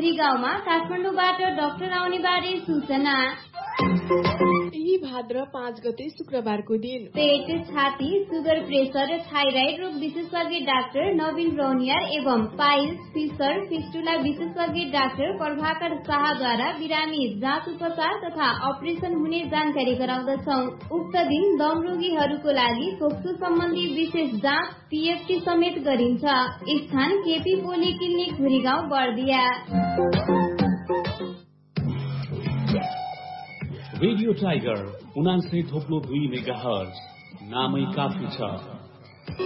घुरी गाउँमा काठमाडौँबाट डाक्टर आउने बारे सूचना। यही भाद्र 5 गते शुक्रबारको दिन पेट, छाती, सुगर, प्रेसर र थाइराइड रोग विशेषज्ञ डाक्टर नवीन रौनियार एवं पाइल्स, फिसर, फिस्टुला विशेषज्ञ डाक्टर प्रभाकर शाहद्वारा बिरामी जाँच, उपचार तथा अपरेसन हुने जानकारी गराउँदछौ। उक्त दिन दम रोगीहरूको लागि फोक्सो सम्बन्धी विशेष जाँच पीएफटी समेत गरिन्छ। स्थान केपी पोली clinic घुरीगाउँ Bardiya. Radio tiger 79.2 megahertz नामै काफी छ।